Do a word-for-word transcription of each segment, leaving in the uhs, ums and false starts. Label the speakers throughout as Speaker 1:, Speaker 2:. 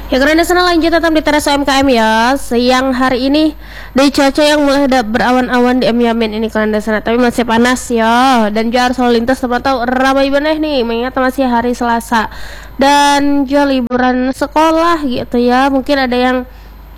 Speaker 1: Ya karena sana lanjut tetap di teras U M K M ya. Siang hari ini di cuaca yang mulai ada berawan-awan di M Yamin ini karena sana, tapi masih panas ya. Dan jar lalu lintas terpantau ramai banget nih, mengingat masih hari Selasa dan juga liburan sekolah gitu ya. Mungkin ada yang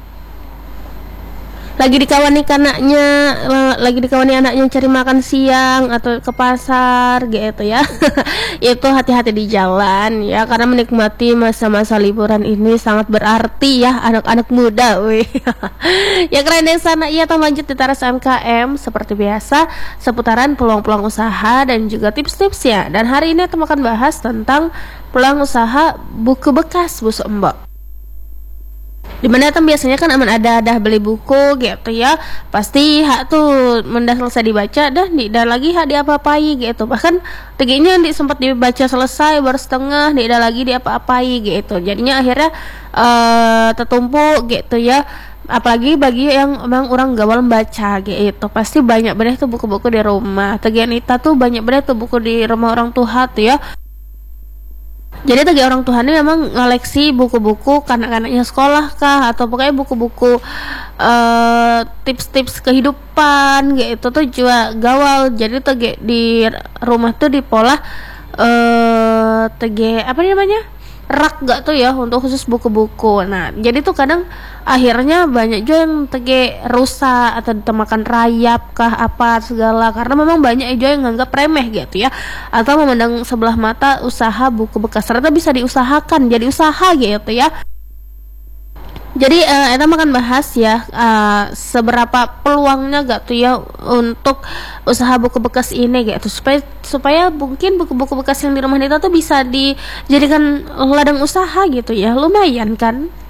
Speaker 1: lagi dikawani anaknya, lagi dikawani anaknya cari makan siang atau ke pasar gitu ya. Itu hati-hati di jalan ya, karena menikmati masa-masa liburan ini sangat berarti ya anak-anak muda weh. Ya keren deh sana. Iya, kita lanjut di teras M K M seperti biasa seputaran peluang-peluang usaha dan juga tips-tipsnya. Dan hari ini kita akan bahas tentang peluang usaha buku bekas Bu Mbak. Dimana kan biasanya kan aman ada dah beli buku gitu ya, pasti hak tuh mendah selesai dibaca dah di dah lagi hak diapa-apai gitu, bahkan tiginya di sempat dibaca selesai baru setengah di dah lagi diapa-apai gitu, jadinya akhirnya uh, tertumpuk gitu ya. Apalagi bagi yang memang orang gawal membaca gitu, pasti banyak bener tuh buku-buku di rumah. Tegian Ita tuh banyak bener tuh buku di rumah orang tua tuh ya. Jadi tadi orang tuanya memang ngeleksi buku-buku kanak-kanaknya sekolah kah, atau pokoknya buku-buku uh, tips-tips kehidupan gitu tuh juga gawal. Jadi tadi di rumah tuh dipola uh, tadi apa namanya rak gak tuh ya untuk khusus buku-buku. Nah jadi tuh kadang akhirnya banyak juga yang tege rusak atau ditemakan rayap kah apa segala, karena memang banyak juga yang nganggap remeh gitu ya, atau memandang sebelah mata usaha buku bekas. Ternyata bisa diusahakan jadi usaha gitu ya. Jadi uh, kita akan bahas ya uh, seberapa peluangnya gak tuh ya untuk usaha buku bekas ini gitu, supaya supaya mungkin buku-buku bekas yang di rumah kita tuh bisa dijadikan ladang usaha gitu ya, lumayan kan.